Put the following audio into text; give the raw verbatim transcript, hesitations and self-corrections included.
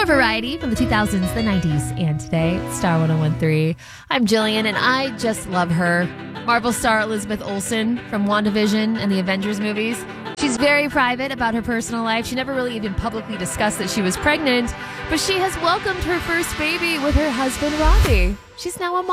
More variety from the two thousands, the nineties, and today. Star one oh one three. I'm Jillian, and I just love her. Marvel star Elizabeth Olsen from WandaVision and the Avengers movies. She's very private about her personal life. She never really even publicly discussed that she was pregnant, but she has welcomed her first baby with her husband, Robbie. She's now a mom.